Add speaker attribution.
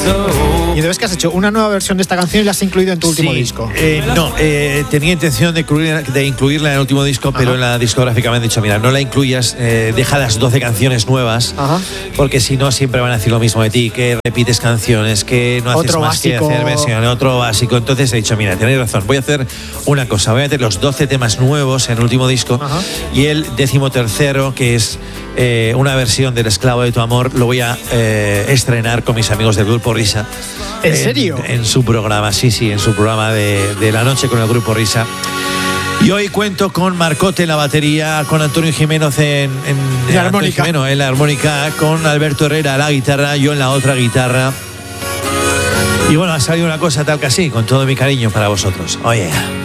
Speaker 1: Y debes que has hecho una nueva versión de esta canción y la has incluido en tu último disco.
Speaker 2: Tenía intención de incluirla en el último disco, pero en la discográfica me han dicho, mira, no la incluyas, deja las 12 canciones nuevas, porque si no siempre van a decir lo mismo de ti, que repites canciones, que no haces más que hacer versiones, otro básico. Entonces he dicho, mira, tenéis razón, voy a hacer una cosa, voy a meter los 12 temas nuevos en el último disco y el 13º, que es una versión del Esclavo de tu amor, lo voy a estrenar con mis amigos del Grupo Risa.
Speaker 1: ¿En serio?
Speaker 2: En su programa, sí, en su programa de la noche con el Grupo Risa. Y hoy cuento con Marcote en la batería, con Antonio Jiménez en la armónica, con Alberto Herrera en la guitarra, yo en la otra guitarra. Y bueno, ha salido una cosa tal que así, con todo mi cariño para vosotros. Oye.